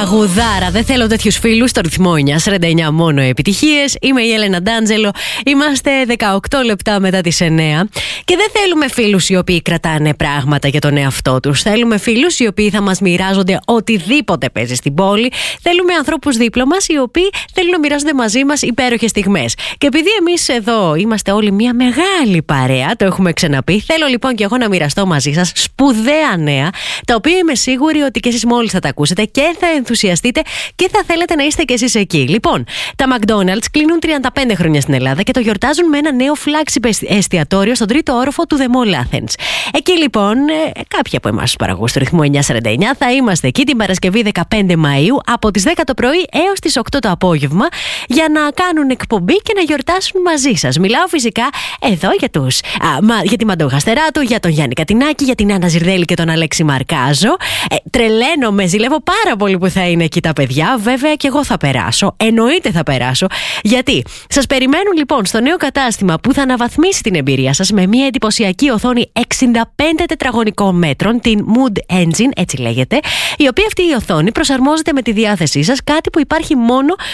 Τραγουδάρα. Δεν θέλω τέτοιους φίλους στο ρυθμό 949 μόνο επιτυχίες. Είμαι η Έλενα Ντάντζελο. Είμαστε 18 λεπτά μετά τις 9. Και δεν θέλουμε φίλους οι οποίοι κρατάνε πράγματα για τον εαυτό τους. Θέλουμε φίλους οι οποίοι θα μας μοιράζονται οτιδήποτε παίζει στην πόλη. Θέλουμε ανθρώπους δίπλα μας οι οποίοι θέλουν να μοιράζονται μαζί μας υπέροχες στιγμές. Και επειδή εμείς εδώ είμαστε όλοι μια μεγάλη παρέα, το έχουμε ξαναπεί, θέλω λοιπόν και εγώ να μοιραστώ μαζί σας σπουδαία νέα, τα οποία είμαι σίγουρη ότι και εσείς μόλις θα τα ακούσετε και θα ενθουσιαστείτε και θα θέλετε να είστε κι εσείς εκεί. Λοιπόν, τα McDonald's κλείνουν 35 χρόνια στην Ελλάδα και το γιορτάζουν με ένα νέο flagship εστιατόριο στον τρίτο όροφο του The Mall Athens. Εκεί λοιπόν, κάποιοι από εμάς τους παραγωγούς του ρυθμού 949 θα είμαστε εκεί την Παρασκευή 15 Μαΐου από τις 10 το πρωί έως τις 8 το απόγευμα για να κάνουν εκπομπή και να γιορτάσουν μαζί σας. Μιλάω φυσικά εδώ για τη Μαντώ Γαστεράτου, για τον Γιάννη Κατινάκη, για την Άννα Ζιρδέλη και τον Αλέξη Μαρκάζο. Τρελαίνομαι, ζηλεύω πάρα πολύ που θα είναι εκεί τα παιδιά. Βέβαια και εγώ θα περάσω. Εννοείται θα περάσω. Γιατί σας περιμένουν λοιπόν στο νέο κατάστημα που θα αναβαθμίσει την εμπειρία σας με μια εντυπωσιακή οθόνη 65 τετραγωνικών μέτρων, την Mood Engine, έτσι λέγεται, η οποία αυτή η οθόνη προσαρμόζεται με τη διάθεσή σας, κάτι που υπάρχει μόνο